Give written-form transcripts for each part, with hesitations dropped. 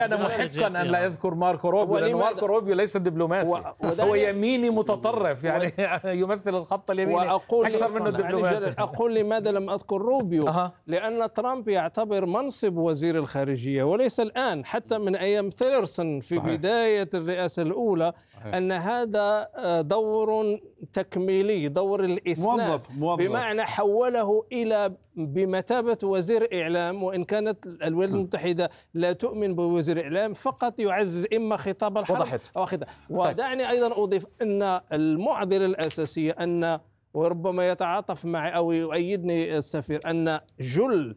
أنا محقا أن لا يذكر ماركو روبيو، لأن ماركو روبيو ليس دبلوماسي، هو يميني متطرف، يعني يمثل الخط اليميني أكثر منه دبلوماسي. أقول لماذا لم أذكر روبيو؟ لأن ترامب يعتبر منصب وزير الخارجية وليس الآن، حتى من أيام تيلرسون في بداية الرئاسة الأولى، أن هذا دور تكميلي، دور الإسناد، بمعنى حوله إلى بمثابة وزير إعلام، وإن كانت الولايات المتحدة لا تؤمن بوزير إعلام، فقط يعزز إما خطاب الحرب أو خطاب. ودعني أيضا أضيف أن المعضلة الأساسية أن، وربما يتعاطف معي أو يؤيدني السفير، أن جل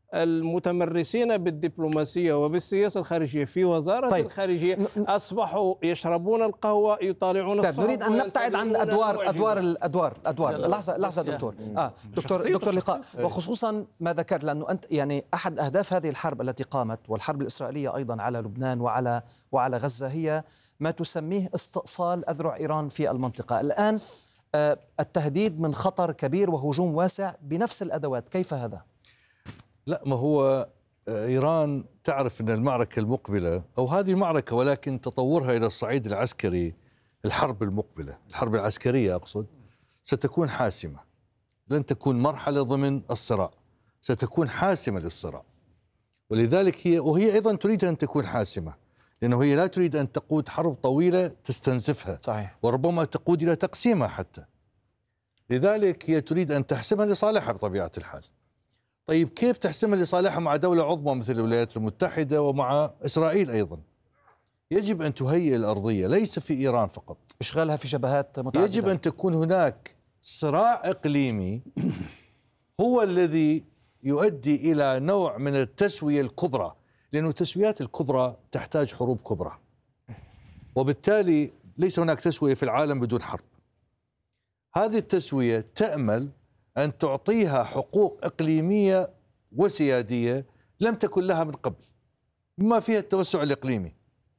المتمرسين بالدبلوماسية وبالسياسة الخارجية في وزارة الخارجية أصبحوا يشربون القهوة، يطالعون الصحف. نريد أن نبتعد عن الأدوار. لحظة دكتور لقاء، وخصوصا ما ذكرت، لأنه أنت يعني أحد أهداف هذه الحرب التي قامت، والحرب الإسرائيلية أيضا على لبنان وعلى غزة، هي ما تسميه استئصال أذرع إيران في المنطقة. الآن التهديد من خطر كبير وهجوم واسع بنفس الأدوات، كيف هذا؟ لا، ما هو إيران تعرف أن المعركة المقبلة، أو هذه المعركة ولكن تطورها إلى الصعيد العسكري، الحرب المقبلة، الحرب العسكرية أقصد، ستكون حاسمة، لن تكون مرحلة ضمن الصراع، ستكون حاسمة للصراع. ولذلك وهي أيضا تريد أن تكون حاسمة، لأنه هي لا تريد أن تقود حرب طويلة تستنزفها، صحيح، وربما تقود إلى تقسيمها حتى. لذلك هي تريد أن تحسمها لصالحها بطبيعة الحال. طيب كيف تحسمها لصالحها مع دولة عظمى مثل الولايات المتحدة ومع إسرائيل أيضا؟ يجب أن تهيئ الأرضية، ليس في إيران فقط، إشغالها في شبهات متعددة. يجب أن تكون هناك صراع إقليمي هو الذي يؤدي إلى نوع من التسوية الكبرى، لأن التسويات الكبرى تحتاج حروب كبرى، وبالتالي ليس هناك تسوية في العالم بدون حرب. هذه التسوية تأمل أن تعطيها حقوق إقليمية وسيادية لم تكن لها من قبل، بما فيها التوسع الإقليمي.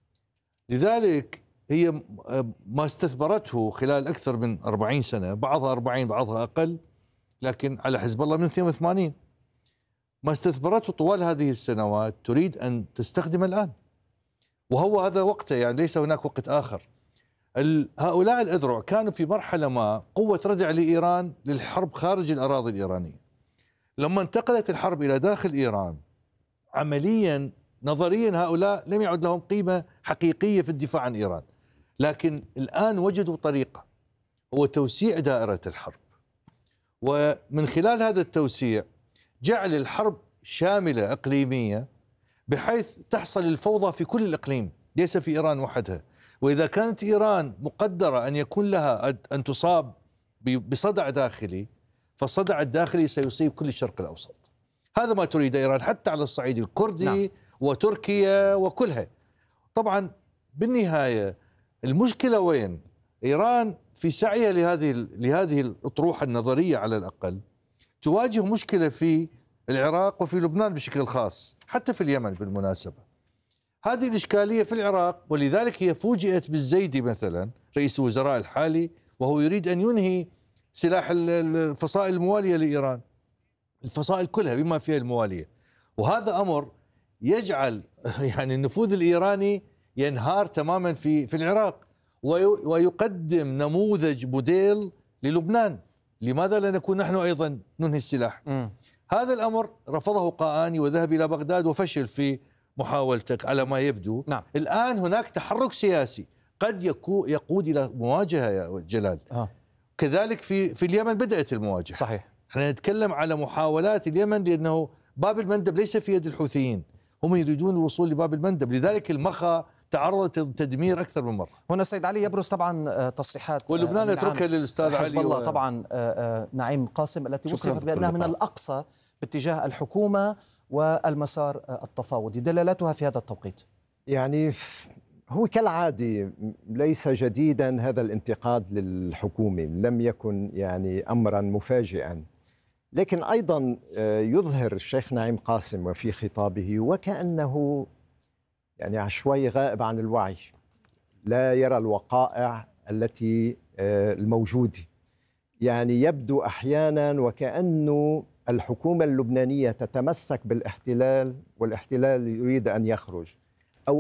لذلك هي ما استثمرته خلال أكثر من 40 سنة، بعضها 40 بعضها أقل، لكن على حزب الله من 82، ما استثمرته طوال هذه السنوات تريد أن تستخدم الآن، وهو هذا وقته، يعني ليس هناك وقت آخر. هؤلاء الأذرع كانوا في مرحلة ما قوة ردع لإيران للحرب خارج الأراضي الإيرانية. لما انتقلت الحرب إلى داخل إيران، عمليا نظريا هؤلاء لم يعد لهم قيمة حقيقية في الدفاع عن إيران، لكن الآن وجدوا طريقة، هو توسيع دائرة الحرب، ومن خلال هذا التوسيع جعل الحرب شاملة إقليمية، بحيث تحصل الفوضى في كل الإقليم، ليس في إيران وحدها. وإذا كانت إيران مقدرة أن يكون لها أن تصاب بصدع داخلي، فالصدع الداخلي سيصيب كل الشرق الأوسط. هذا ما تريد إيران حتى على الصعيد الكردي. نعم. وتركيا وكلها. طبعا بالنهاية المشكلة وين؟ إيران في سعيها لهذه الأطروحة النظرية على الأقل تواجه مشكلة في العراق وفي لبنان بشكل خاص، حتى في اليمن بالمناسبة. هذه الإشكالية في العراق، ولذلك هي فوجئت بالزيدي مثلا رئيس الوزراء الحالي، وهو يريد أن ينهي سلاح الفصائل الموالية لإيران، الفصائل كلها بما فيها الموالية. وهذا أمر يجعل يعني النفوذ الإيراني ينهار تماما في العراق، ويقدم نموذج موديل للبنان. لماذا لا نكون نحن أيضا ننهي السلاح؟ هذا الأمر رفضه قاآني وذهب إلى بغداد وفشل في محاولتك على ما يبدو. نعم. الآن هناك تحرك سياسي قد يقود إلى مواجهة يا جلال. كذلك في اليمن بدأت المواجهة. صحيح. احنا نتكلم على محاولات اليمن، لأنه باب المندب ليس في يد الحوثيين، هم يريدون الوصول لباب المندب، لذلك المخا تعرضت للتدمير أكثر من مرة. هنا سيد علي يبرز طبعا تصريحات ولبنان يتركها للأستاذ حزب الله طبعا نعيم قاسم التي وصفت بأنها من الأقصى باتجاه الحكومة والمسار التفاوضي، دلالاتها في هذا التوقيت. يعني هو كالعادة ليس جديدا هذا الانتقاد للحكومة، لم يكن يعني أمرا مفاجئا، لكن أيضا يظهر الشيخ نعيم قاسم وفي خطابه وكأنه يعني عشوائي غائب عن الوعي، لا يرى الوقائع التي الموجودة. يعني يبدو أحيانا وكأنه الحكومة اللبنانية تتمسك بالاحتلال والاحتلال يريد أن يخرج.